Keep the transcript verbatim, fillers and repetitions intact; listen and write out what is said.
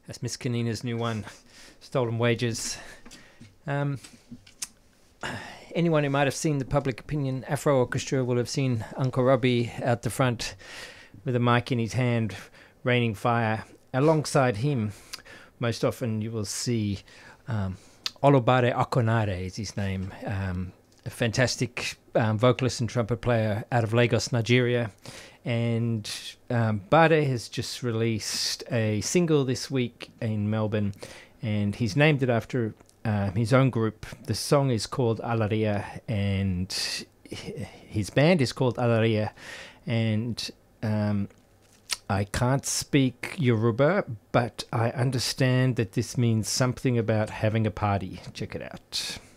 That's Miss Kanina's new one, Stolen Wages. Um, anyone who might have seen the Public Opinion Afro Orchestra will have seen Uncle Robbie out the front with a mic in his hand, raining fire. Alongside him, most often you will see um, Olubare Akonare is his name, um, a fantastic um, vocalist and trumpet player out of Lagos, Nigeria. And um, Bade has just released a single this week in Melbourne, and he's named it after uh, his own group. The song is called Alaria, and his band is called Alaria. And um, I can't speak Yoruba, but I understand that this means something about having a party. Check it out.